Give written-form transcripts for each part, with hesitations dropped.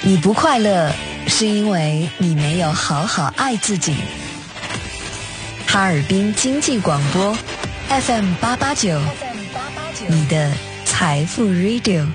你不快乐，是因为你没有好好爱自己。哈尔滨经济广播 FM889，你的财富 Radio。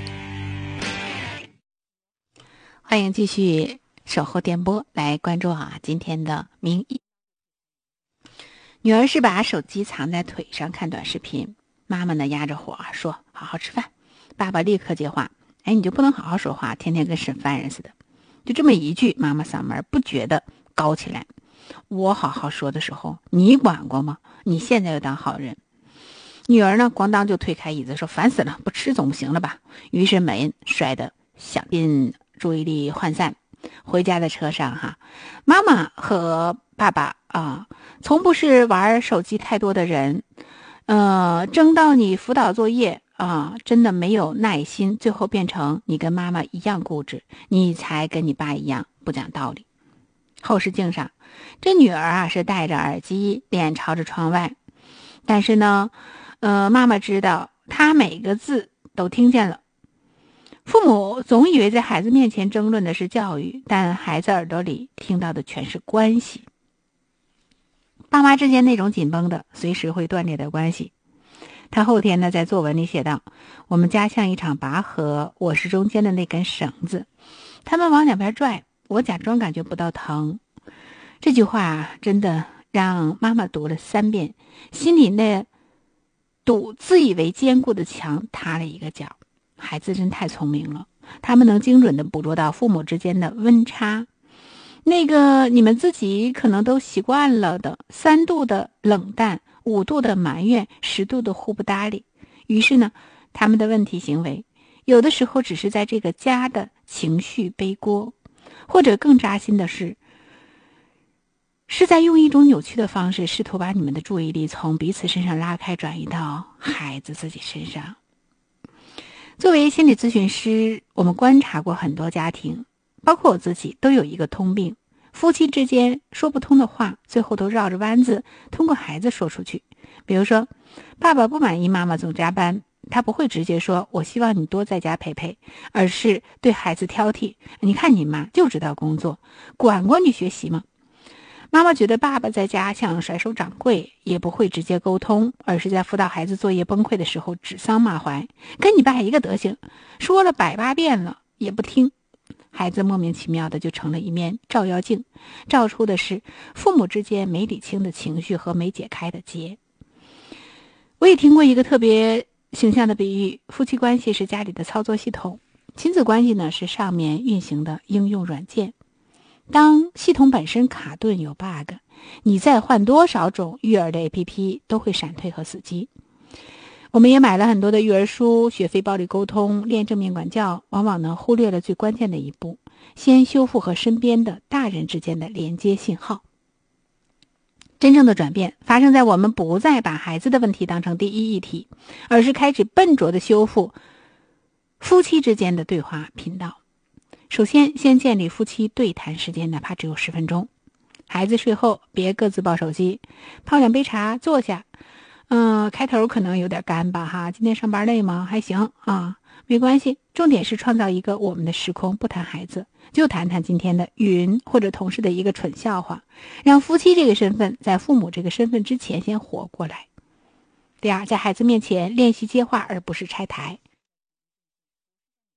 欢迎继续守候电波，来关注今天的名医。女儿是把手机藏在腿上看短视频，妈妈呢压着火说好好吃饭。爸爸立刻接话，你就不能好好说话，天天跟审犯人似的。就这么一句，妈妈嗓门不觉得高起来。我好好说的时候你管过吗？你现在又当好人。女儿呢咣当就推开椅子说烦死了，不吃总不行了吧。于是门摔得响尽，注意力涣散。回家的车上妈妈和爸爸从不是玩手机太多的人，争到你辅导作业真的没有耐心，最后变成你跟妈妈一样固执，你才跟你爸一样不讲道理。后视镜上，这女儿是戴着耳机，脸朝着窗外，但是呢，妈妈知道她每个字都听见了。父母总以为在孩子面前争论的是教育，但孩子耳朵里听到的全是关系。爸妈之间那种紧绷的随时会断裂的关系。他后天呢在作文里写道，我们家像一场拔河，我是中间的那根绳子，他们往两边拽，我假装感觉不到疼。这句话真的让妈妈读了3遍，心里那堵自以为坚固的墙塌了一个角。孩子真太聪明了，他们能精准地捕捉到父母之间的温差，那个你们自己可能都习惯了的3度的冷淡，5度的埋怨，10度的互不搭理。于是呢，他们的问题行为有的时候只是在这个家的情绪背锅，或者更扎心的是在用一种扭曲的方式试图把你们的注意力从彼此身上拉开，转移到孩子自己身上。作为心理咨询师，我们观察过很多家庭，包括我自己，都有一个通病，夫妻之间说不通的话，最后都绕着弯子通过孩子说出去。比如说，爸爸不满意妈妈总加班，他不会直接说我希望你多在家陪陪，而是对孩子挑剔，你看你妈就知道工作，管过你学习吗？妈妈觉得爸爸在家像甩手掌柜，也不会直接沟通，而是在辅导孩子作业崩溃的时候指桑骂槐，跟你爸一个德行，说了100八遍了也不听。孩子莫名其妙的就成了一面照妖镜，照出的是父母之间没理清的情绪和没解开的结。我也听过一个特别形象的比喻，夫妻关系是家里的操作系统，亲子关系呢是上面运行的应用软件。当系统本身卡顿有 bug， 你再换多少种育儿的 APP 都会闪退和死机。我们也买了很多的育儿书，学非暴力沟通，练正面管教，往往呢忽略了最关键的一步，先修复和身边的大人之间的连接信号。真正的转变发生在我们不再把孩子的问题当成第一议题，而是开始笨拙的修复夫妻之间的对话频道。首先建立夫妻对谈时间，哪怕只有10分钟。孩子睡后别各自抱手机，泡2杯茶坐下。开头可能有点干吧今天上班累吗？还行没关系。重点是创造一个我们的时空，不谈孩子，就谈谈今天的云或者同事的一个蠢笑话，让夫妻这个身份在父母这个身份之前先活过来。第二，在孩子面前练习接话，而不是拆台。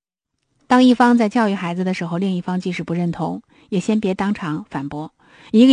当一方在教育孩子的时候，另一方即使不认同，也先别当场反驳。一个